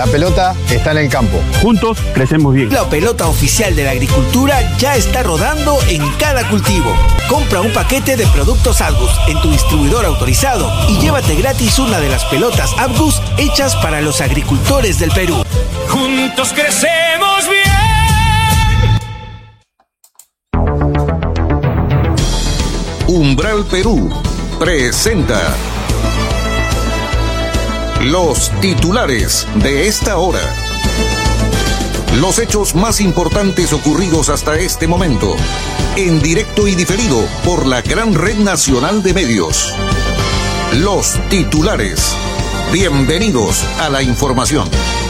La pelota está en el campo. Juntos crecemos bien. La pelota oficial de la agricultura ya está rodando en cada cultivo. Compra un paquete de productos Abgus en tu distribuidor autorizado y llévate gratis una de las pelotas Abgus hechas para los agricultores del Perú. Juntos crecemos bien. Umbral Perú presenta los titulares de esta hora. Los hechos más importantes ocurridos hasta este momento, en directo y diferido por la gran red nacional de medios. Los titulares. Bienvenidos a la información.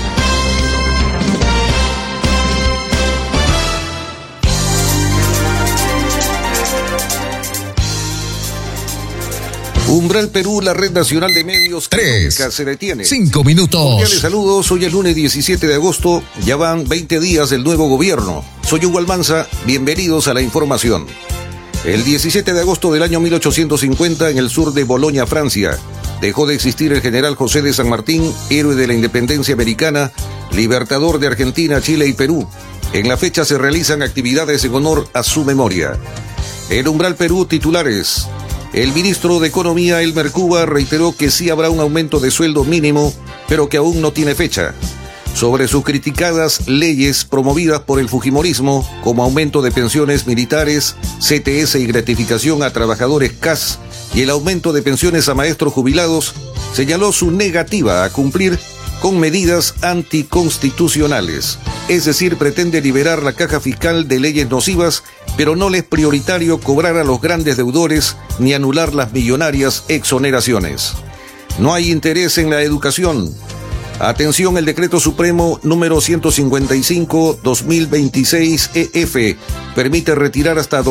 Umbral Perú, la red nacional de medios. 3, se detiene. 5 minutos. Cordiales saludos, hoy es lunes 17 de agosto, ya van 20 días del nuevo gobierno. Soy Hugo Almanza, bienvenidos a la información. El 17 de agosto del año 1850, en el sur de Bolonia, Francia, dejó de existir el general José de San Martín, héroe de la independencia americana, libertador de Argentina, Chile y Perú. En la fecha se realizan actividades en honor a su memoria. En Umbral Perú, titulares. El ministro de Economía, Elmer Cuba, reiteró que sí habrá un aumento de sueldo mínimo, pero que aún no tiene fecha. Sobre sus criticadas leyes promovidas por el fujimorismo, como aumento de pensiones militares, CTS y gratificación a trabajadores CAS, y el aumento de pensiones a maestros jubilados, señaló su negativa a cumplir con medidas anticonstitucionales. Es decir, pretende liberar la caja fiscal de leyes nocivas, pero no le es prioritario cobrar a los grandes deudores ni anular las millonarias exoneraciones. No hay interés en la educación. Atención, el Decreto Supremo número 155/2026 permite retirar hasta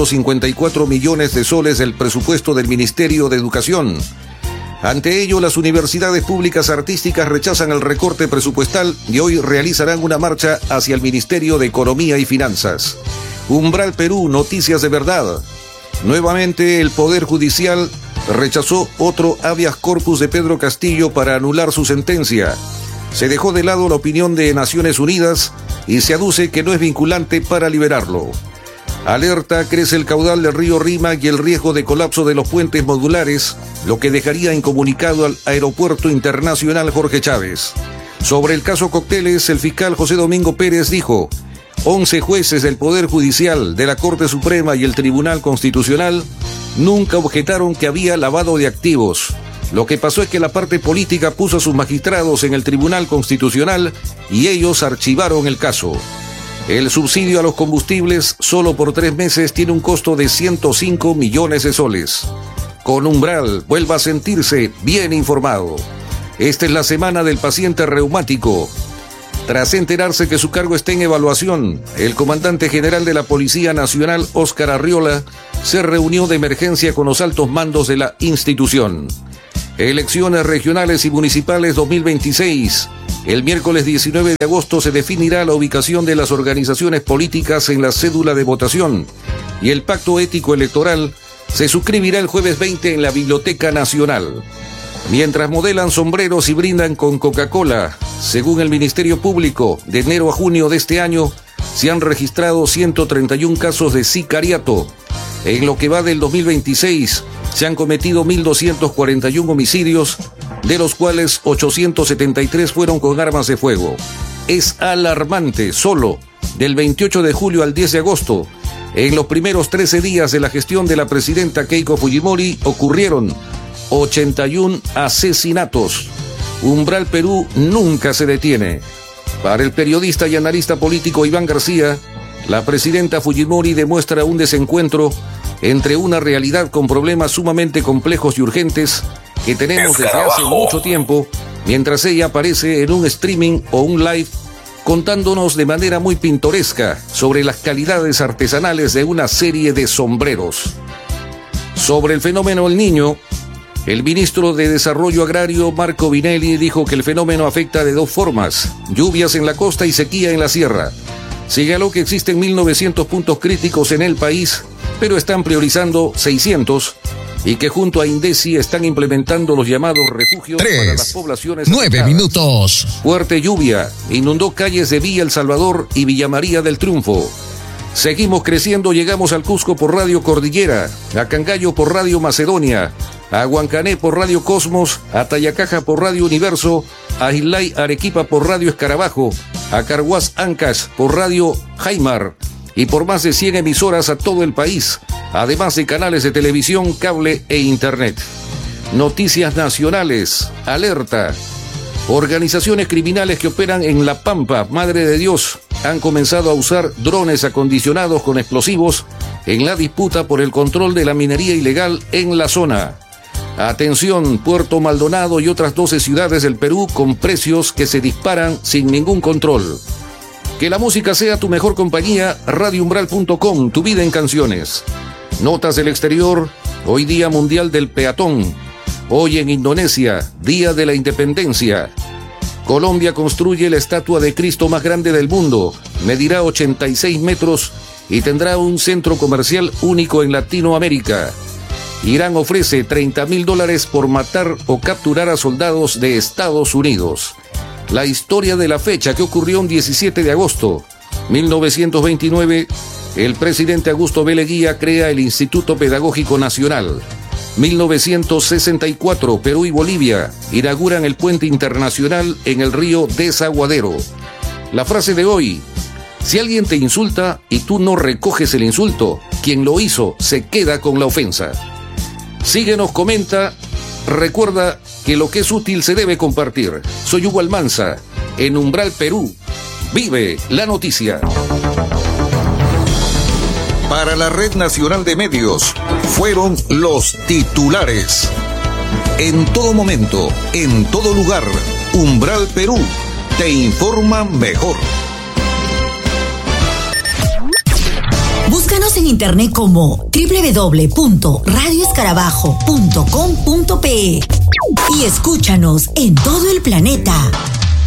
254 millones de soles del presupuesto del Ministerio de Educación. Ante ello, las universidades públicas artísticas rechazan el recorte presupuestal y hoy realizarán una marcha hacia el Ministerio de Economía y Finanzas. Umbral Perú, noticias de verdad. Nuevamente, el Poder Judicial rechazó otro habeas corpus de Pedro Castillo para anular su sentencia. Se dejó de lado la opinión de Naciones Unidas y se aduce que no es vinculante para liberarlo. Alerta, crece el caudal del río Rímac y el riesgo de colapso de los puentes modulares, lo que dejaría incomunicado al Aeropuerto Internacional Jorge Chávez. Sobre el caso Cócteles, el fiscal José Domingo Pérez dijo: 11 jueces del Poder Judicial, de la Corte Suprema y el Tribunal Constitucional nunca objetaron que había lavado de activos. Lo que pasó es que la parte política puso a sus magistrados en el Tribunal Constitucional y ellos archivaron el caso. El subsidio a los combustibles solo por 3 meses tiene un costo de 105 millones de soles. Con Umbral, vuelva a sentirse bien informado. Esta es la semana del paciente reumático. Tras enterarse que su cargo está en evaluación, el comandante general de la Policía Nacional, Óscar Arriola, se reunió de emergencia con los altos mandos de la institución. Elecciones regionales y municipales 2026. El miércoles 19 de agosto se definirá la ubicación de las organizaciones políticas en la cédula de votación y el pacto ético electoral se suscribirá el jueves 20 en la Biblioteca Nacional. Mientras modelan sombreros y brindan con Coca-Cola, según el Ministerio Público, de enero a junio de este año se han registrado 131 casos de sicariato. En lo que va del 2026 se han cometido 1.241 homicidios, de los cuales 873 fueron con armas de fuego. Es alarmante, solo del 28 de julio al 10 de agosto, en los primeros 13 días de la gestión de la presidenta Keiko Fujimori, ocurrieron 81 asesinatos. Umbral Perú nunca se detiene. Para el periodista y analista político Iván García, la presidenta Fujimori demuestra un desencuentro entre una realidad con problemas sumamente complejos y urgentes que tenemos desde hace mucho tiempo, mientras ella aparece en un streaming o un live contándonos de manera muy pintoresca sobre las calidades artesanales de una serie de sombreros. Sobre el fenómeno El Niño, el ministro de Desarrollo Agrario, Marco Vinelli, dijo que el fenómeno afecta de 2 formas: lluvias en la costa y sequía en la sierra. Señaló que existen 1.900 puntos críticos en el país, pero están priorizando 600 y que junto a INDECI están implementando los llamados refugios para las poblaciones 9 afectadas. minutos. Fuerte lluvia inundó calles de Villa El Salvador y Villa María del Triunfo. Seguimos creciendo, llegamos al Cusco por Radio Cordillera, a Cangallo por Radio Macedonia, a Huancané por Radio Cosmos, a Tayacaja por Radio Universo, a Islay Arequipa por Radio Escarabajo, a Carhuaz Ancash por Radio Jaimar y por más de 100 emisoras a todo el país, además de canales de televisión, cable e internet. Noticias nacionales, alerta. Organizaciones criminales que operan en La Pampa, Madre de Dios, han comenzado a usar drones acondicionados con explosivos en la disputa por el control de la minería ilegal en la zona. Atención, Puerto Maldonado y otras 12 ciudades del Perú con precios que se disparan sin ningún control. Que la música sea tu mejor compañía, radioumbral.com, tu vida en canciones. Notas del exterior, hoy Día Mundial del Peatón. Hoy en Indonesia, Día de la Independencia. Colombia construye la estatua de Cristo más grande del mundo. Medirá 86 metros y tendrá un centro comercial único en Latinoamérica. Irán ofrece $30,000 por matar o capturar a soldados de Estados Unidos. La historia de la fecha que ocurrió un 17 de agosto. 1929, el presidente Augusto B. Leguía crea el Instituto Pedagógico Nacional. 1964, Perú y Bolivia inauguran el puente internacional en el río Desaguadero. La frase de hoy: si alguien te insulta y tú no recoges el insulto, quien lo hizo se queda con la ofensa. Síguenos, comenta, recuerda que lo que es útil se debe compartir. Soy Hugo Almanza, en Umbral Perú. Vive la noticia. Para la Red Nacional de Medios, fueron los titulares. En todo momento, en todo lugar, Umbral Perú te informa mejor. Búscanos en internet como www.radioescarabajo.com.pe y escúchanos en todo el planeta.